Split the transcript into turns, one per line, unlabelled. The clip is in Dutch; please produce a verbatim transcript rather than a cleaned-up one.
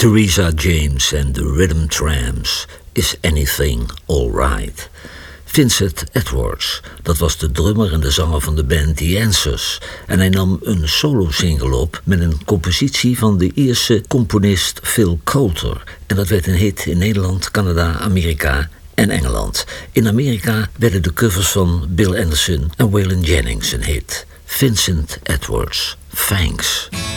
Theresa James en de Rhythm Tramps, Is Anything Alright? Vincent Edwards, dat was de drummer en de zanger van de band The Answers. En hij nam een solo-single op met een compositie van de Ierse componist Phil Coulter. En dat werd een hit in Nederland, Canada, Amerika en Engeland. In Amerika werden de covers van Bill Anderson en Waylon Jennings een hit. Vincent Edwards, Thanks.